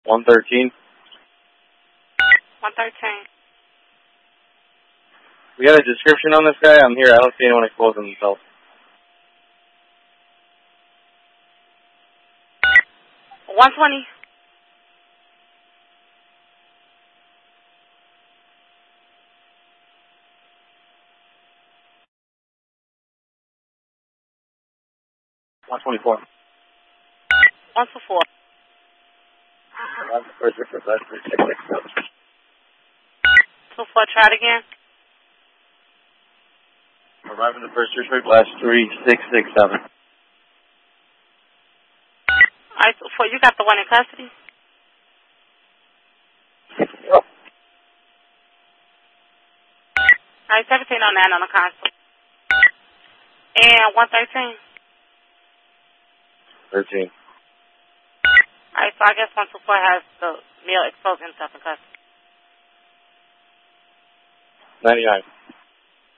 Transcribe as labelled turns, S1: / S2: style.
S1: 113.
S2: 113.
S1: We got a description on this guy? I'm here. I don't see anyone exposing themselves.
S2: 120.
S1: $124.
S2: 124.
S1: First difference, that's 366.
S2: 24, try it again.
S1: Arriving the first district, last 3667.
S2: Alright, 24, you got the one in custody?
S1: Yep.
S2: Alright, 1709 on the console. And 113.
S1: 13.
S2: Alright, so I guess 124 has the male exposing himself in custody.
S1: 99.